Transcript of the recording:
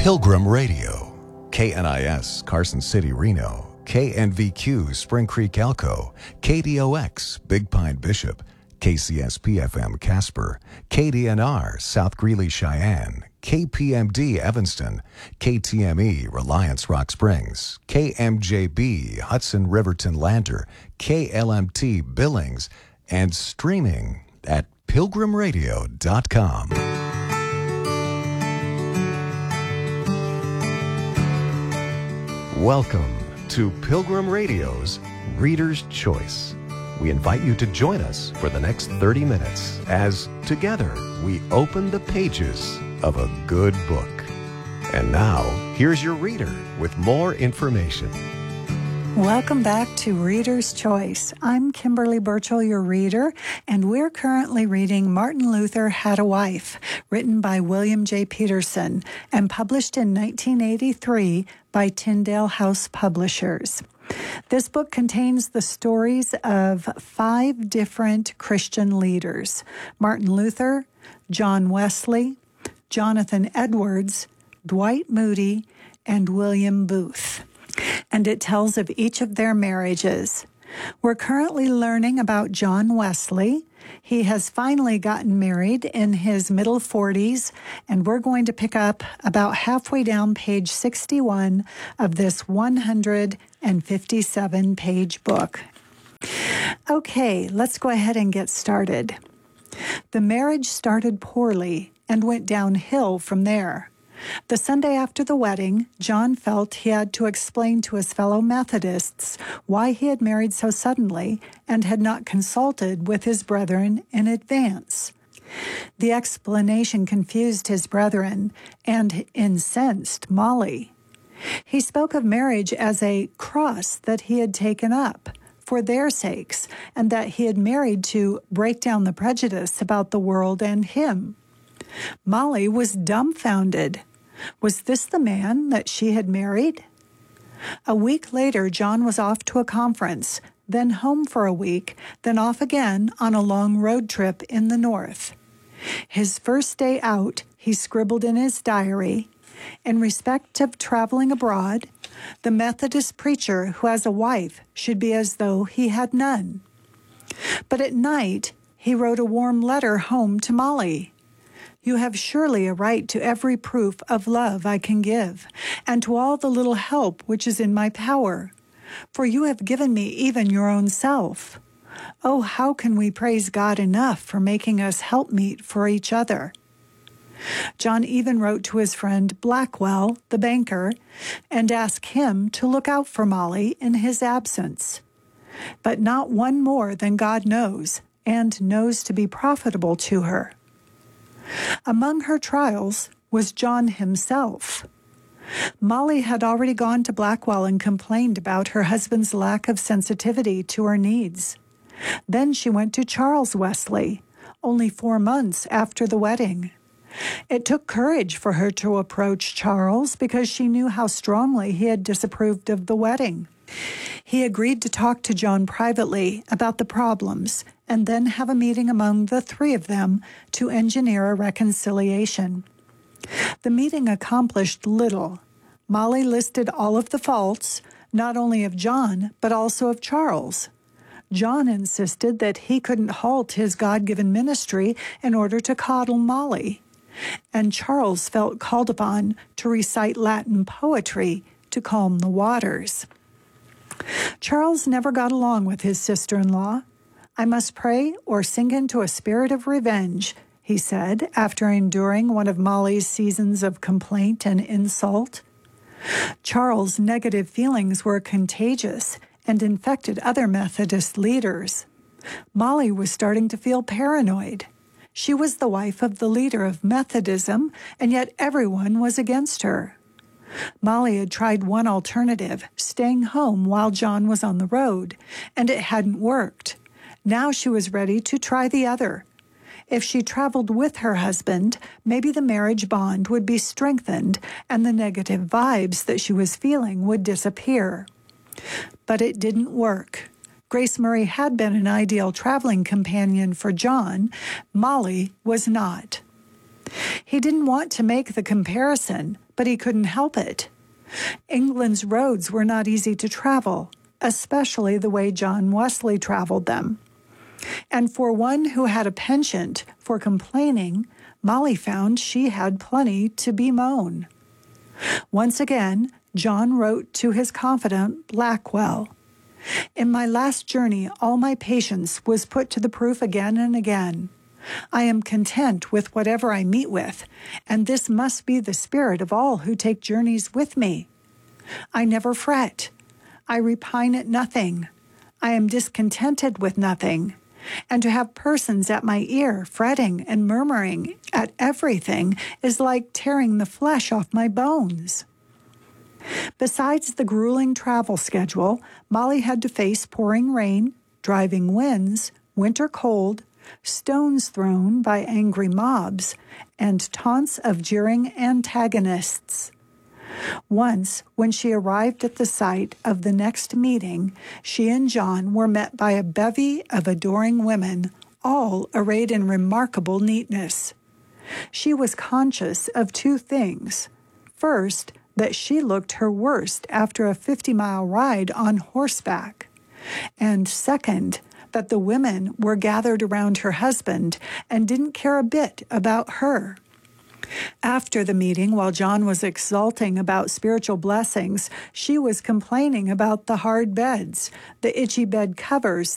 Pilgrim Radio, KNIS Carson City, Reno, KNVQ Spring Creek, Elko, KDOX Big Pine Bishop, KCSP-FM Casper, KDNR South Greeley, Cheyenne, KPMD Evanston, KTME Reliance Rock Springs, KMJB Hudson Riverton Lander, KLMT Billings, and streaming at pilgrimradio.com. Welcome to Pilgrim Radio's Reader's Choice. We invite you to join us for the next 30 minutes as together we open the pages of a good book. And now, here's your reader with more information. Welcome back to Reader's Choice. I'm Kimberly Burchell, your reader, and we're currently reading Martin Luther Had a Wife, written by William J. Peterson and published in 1983 by Tyndale House Publishers. This book contains the stories of 5 different Christian leaders: Martin Luther, John Wesley, Jonathan Edwards, Dwight Moody, and William Booth. And it tells of each of their marriages. We're currently learning about John Wesley. He has finally gotten married in his middle 40s, and we're going to pick up about halfway down page 61 of this 157-page book. Okay, let's go ahead and get started. The marriage started poorly and went downhill from there. The Sunday after the wedding, John felt he had to explain to his fellow Methodists why he had married so suddenly and had not consulted with his brethren in advance. The explanation confused his brethren and incensed Molly. He spoke of marriage as a cross that he had taken up for their sakes, and that he had married to break down the prejudice about the world and him. Molly was dumbfounded. Was this the man that she had married? A week later, John was off to a conference, then home for a week, then off again on a long road trip in the north. His first day out, he scribbled in his diary, "In respect of traveling abroad, the Methodist preacher who has a wife should be as though he had none." But at night, he wrote a warm letter home to Molly. "You have surely a right to every proof of love I can give, and to all the little help which is in my power, for you have given me even your own self. Oh, how can we praise God enough for making us helpmeet for each other?" John even wrote to his friend Blackwell, the banker, and asked him to look out for Molly in his absence. But not one more than God knows, and knows to be profitable to her. Among her trials was John himself. Molly had already gone to Blackwell and complained about her husband's lack of sensitivity to her needs. Then she went to Charles Wesley, only 4 months after the wedding. It took courage for her to approach Charles because she knew how strongly he had disapproved of the wedding. He agreed to talk to John privately about the problems and then have a meeting among the 3 of them to engineer a reconciliation. The meeting accomplished little. Molly listed all of the faults, not only of John, but also of Charles. John insisted that he couldn't halt his God-given ministry in order to coddle Molly. And Charles felt called upon to recite Latin poetry to calm the waters. Charles never got along with his sister-in-law. "I must pray or sink into a spirit of revenge," he said, after enduring one of Molly's seasons of complaint and insult. Charles' negative feelings were contagious and infected other Methodist leaders. Molly was starting to feel paranoid. She was the wife of the leader of Methodism, and yet everyone was against her. Molly had tried one alternative, staying home while John was on the road, and it hadn't worked. Now she was ready to try the other. If she traveled with her husband, maybe the marriage bond would be strengthened and the negative vibes that she was feeling would disappear. But it didn't work. Grace Murray had been an ideal traveling companion for John. Molly was not. He didn't want to make the comparison, but he couldn't help it. England's roads were not easy to travel, especially the way John Wesley traveled them. And for one who had a penchant for complaining, Molly found she had plenty to bemoan. Once again, John wrote to his confidant, Blackwell, "In my last journey, all my patience was put to the proof again and again. I am content with whatever I meet with, and this must be the spirit of all who take journeys with me. I never fret. I repine at nothing. I am discontented with nothing. And to have persons at my ear fretting and murmuring at everything is like tearing the flesh off my bones." Besides the grueling travel schedule, Molly had to face pouring rain, driving winds, winter cold, stones thrown by angry mobs, and taunts of jeering antagonists. Once, when she arrived at the site of the next meeting, she and John were met by a bevy of adoring women, all arrayed in remarkable neatness. She was conscious of two things. First, that she looked her worst after a 50-mile ride on horseback. And second, that the women were gathered around her husband and didn't care a bit about her. After the meeting, while John was exulting about spiritual blessings, she was complaining about the hard beds, the itchy bed covers